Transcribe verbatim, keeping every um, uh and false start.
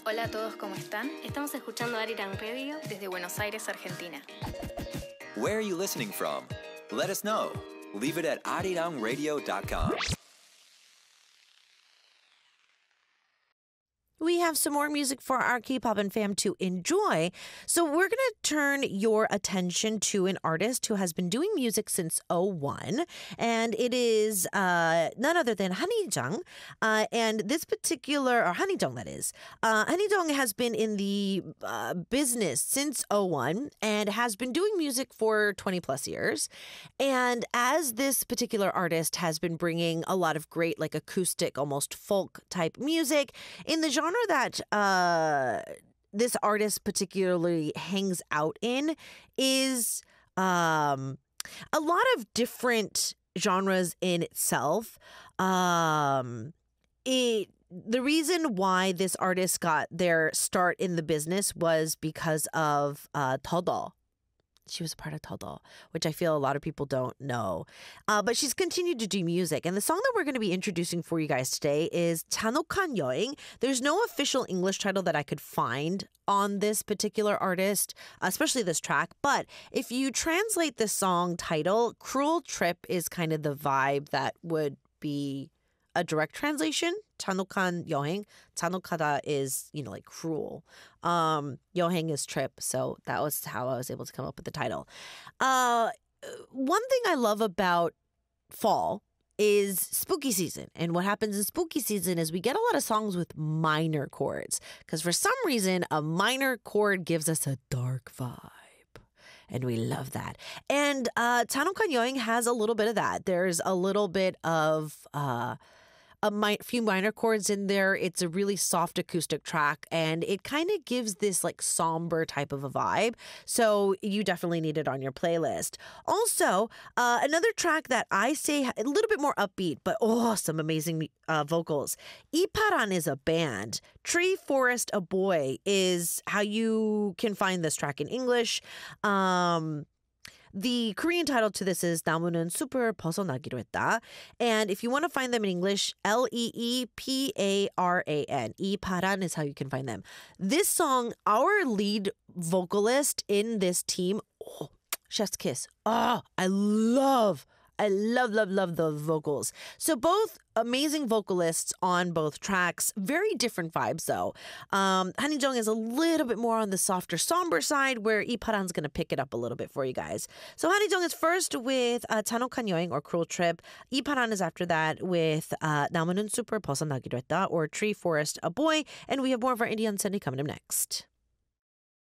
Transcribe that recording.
Hola a todos, ¿cómo están? Estamos escuchando Arirang Radio desde Buenos Aires, Argentina. Where are you listening from? Let us know. Leave it at arirang radio dot com. We have some more music for our K-pop and fam to enjoy. So we're going to turn your attention to an artist who has been doing music since oh one. And it is uh, none other than Hanijang. Uh, and this particular, or Hanijong that is, uh, Hanijong has been in the uh, business since oh one and has been doing music for twenty plus years. And as this particular artist has been bringing a lot of great, like acoustic, almost folk type music in the genre that uh, this artist particularly hangs out in is um, a lot of different genres in itself. Um, it the reason why this artist got their start in the business was because of uh, Todo. She was a part of Todo, which I feel a lot of people don't know. Uh, but she's continued to do music. And the song that we're going to be introducing for you guys today is 잔혹한 여행. There's no official English title that I could find on this particular artist, especially this track. But if you translate the song title, Cruel Trip is kind of the vibe that would be a direct translation. 잔혹한 여행. 잔혹하다 is, you know, like cruel. Um, 여행 is trip. So that was how I was able to come up with the title. Uh, one thing I love about fall is spooky season. And what happens in spooky season is we get a lot of songs with minor chords. Because for some reason, a minor chord gives us a dark vibe. And we love that. And uh, 잔혹한 여행 has a little bit of that. There's a little bit of uh, a mi- few minor chords in there. It's a really soft acoustic track, and it kind of gives this like somber type of a vibe. So you definitely need it on your playlist. Also, uh, another track that I say a little bit more upbeat, but oh, some amazing uh, vocals. Iparan is a band. Tree Forest a Boy is how you can find this track in English. Um, The Korean title to this is 나무는 숲을 벗어나기로 했다. And if you want to find them in English, L E E P A R A N. 이파란 is how you can find them. This song, our lead vocalist in this team, oh, chef's kiss. Oh, I love I love, love, love the vocals. So both amazing vocalists on both tracks. Very different vibes, though. Um, Hanijong is a little bit more on the softer, somber side, where Iparan's going to pick it up a little bit for you guys. So Hanijong is first with uh, 잔혹한 여행, or Cruel Trip. Iparan is after that with uh, 나무는 숲을 벗어나기로 했다, or Tree Forest a Boy. And we have more of our Indian Sunday coming up next.